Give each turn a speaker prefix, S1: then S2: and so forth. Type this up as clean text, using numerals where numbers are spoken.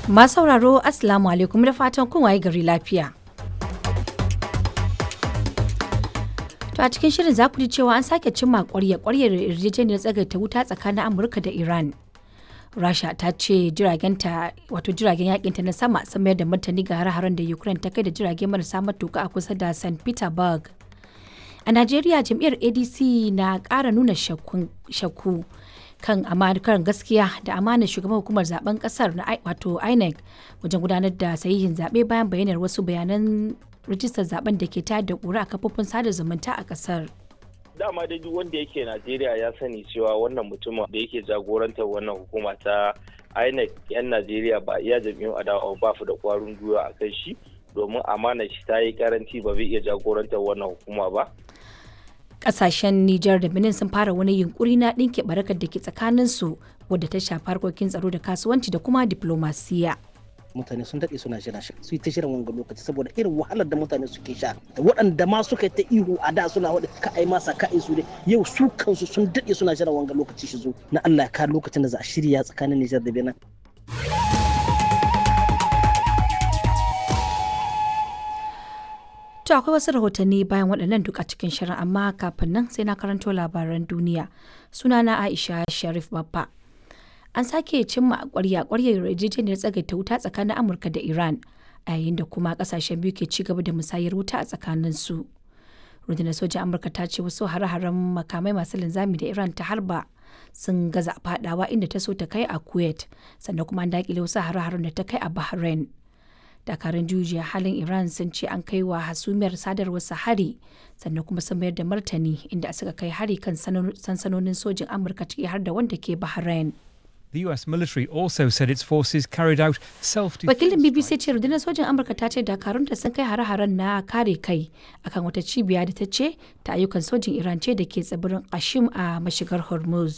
S1: Masu sauraro Assalamu alaikum da fatan kun waye gari lafiya. To a cikin shirin za ku ji cewa an sake cimma ƙwarya-ƙwaryar yarjejeniyar tsagaita wuta tsakanin Amurka da Iran. Rasha ta ce jiragen yakinta na sama sun mayar da martani ga hare-haren da Ukraine ta kai da jirage marasa matuka a kusa da St. Petersburg. A Najeriya jam'iyyar ADC na ƙara nuna shakku kan kan gaskiya da amanar shugaban hukumar zaben kasar na wato INEC wajen gudanar da sahihin zaɓe bayan bayyanar wasu bayanan rijistar zaben da ke tayar da ƙura a kafofin sada zumunta a kasar.
S2: Dama dai duk wanda yake Najeriya ya sani cewa wannan mutumin da yake jagorantar wannan hukuma ta INEC 'yan Najeriya ba iya jam'iyyun adawa ba su da ƙwarin gwiwa a kan shi domin amanar shi ta yi karanci ba zai iya jagorantar wannan hukuma ba.
S1: Kasashen Nijar da Benin sun fara wani yunkuri na ɗinke barakar da ke tsakaninsu wadda ta shafi harkokin tsaro da kasuwanci da kuma diplomasiya.
S3: Mutane sun daɗe suna jira su yi ta shirin wanga lokaci saboda irin wahalar da mutane suke sha da waɗanda ma suka ta ihu a da suna waɗanda ka ai masa ka su dai yau su kansu sun daɗe suna jira wanga lokaci shi zo na Allah ya ka lokacin da za a shirya tsakanin Nijar da Benin.
S1: To akwai wasu rahotanni bayan waɗannan duk a cikin shirin amma kafin nan sai na karanto labaran duniya. Sunana Aisha Sharif Baffa. An sake cimma ƙwarya-ƙwaryar yarjejeniyar tsagaita wuta tsakanin Amurka da Iran a yayin da kuma ƙasashen biyu ke ci gaba da musayar wuta a tsakanin su. Rundunar sojan Amurka ta ce wasu hare-haren makamai masu linzami da Iran ta harba sun gaza faɗawa inda ta so ta kai a Kuwait sannan kuma an daƙile wasu hare-haren da ta kai a Bahrain. Dakarun jujiya halin Iran sun ce an kai wa hasumiyar sadarwar hari sannan kuma sun mayar da martani inda suka kai hari kan sansanonin sojin Amurka ciki har da wanda ke Bahrain.
S4: The US military also said its forces carried out self-defense.
S1: Wakilin BBC ce rundunar sojin Amurka ta ce dakarunta sun kai hare-haren na kare kai akan wata cibiya da ta ce ta ayyukan sojin Iran ce da ke tsibirin Qashim a mashigar Hormuz.